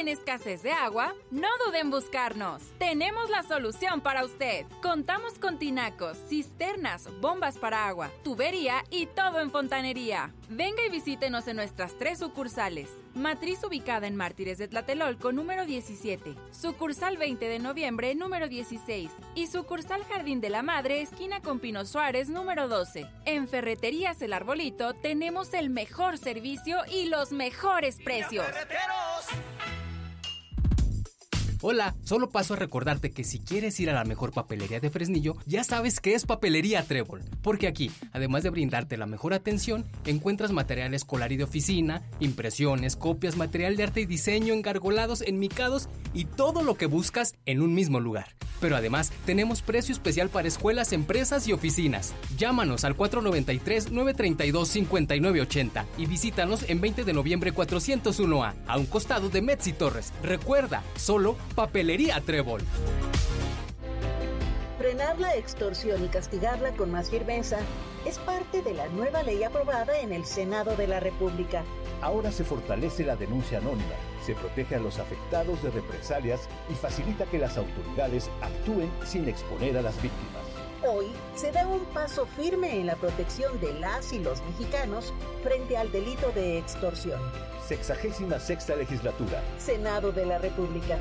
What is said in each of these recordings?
escasez de agua? No duden en buscarnos. Tenemos la solución para usted. Contamos con tinacos, cisternas, bombas para agua, tubería y todo en fontanería. Venga y visítenos en nuestras 3 sucursales. Matriz ubicada en Mártires de Tlatelolco, número 17. Sucursal 20 de noviembre, número 16. Y sucursal Jardín de la Madre, esquina con Pino Suárez, número 12. En Ferreterías El Arbolito tenemos el mejor servicio y los mejores precios. Hola, solo paso a recordarte que si quieres ir a la mejor papelería de Fresnillo, ya sabes que es Papelería Trébol, porque aquí, además de brindarte la mejor atención, encuentras material escolar y de oficina, impresiones, copias, material de arte y diseño, engargolados, enmicados y todo lo que buscas en un mismo lugar. Pero además, tenemos precio especial para escuelas, empresas y oficinas. Llámanos al 493-932-5980 y visítanos en 20 de noviembre 401A, a un costado de Metzi Torres. Recuerda, solo Papelería Trébol. Frenar la extorsión y castigarla con más firmeza es parte de la nueva ley aprobada en el Senado de la República. Ahora se fortalece la denuncia anónima, se protege a los afectados de represalias y facilita que las autoridades actúen sin exponer a las víctimas. Hoy se da un paso firme en la protección de las y los mexicanos frente al delito de extorsión. 66ª legislatura. Senado de la República.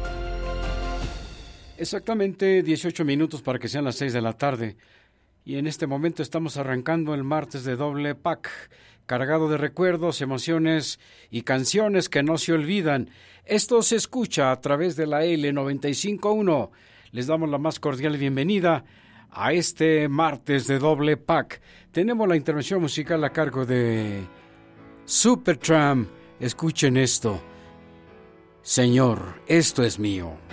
Exactamente 18 minutos para que sean las 6 de la tarde. Y en este momento estamos arrancando el martes de Doble Pack, cargado de recuerdos, emociones y canciones que no se olvidan. Esto se escucha a través de la L95.1. Les damos la más cordial bienvenida a este martes de Doble Pack. Tenemos la intervención musical a cargo de Supertramp. Escuchen esto. Señor, esto es mío.